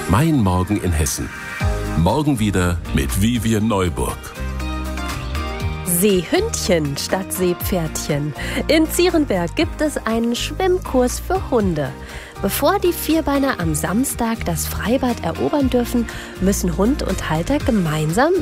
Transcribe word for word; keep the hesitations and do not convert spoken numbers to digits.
Mein Morgen in Hessen. Morgen wieder mit Vivian Neuburg. Seehündchen statt Seepferdchen. In Zierenberg gibt es einen Schwimmkurs für Hunde. Bevor die Vierbeiner am Samstag das Freibad erobern dürfen, müssen Hund und Halter gemeinsam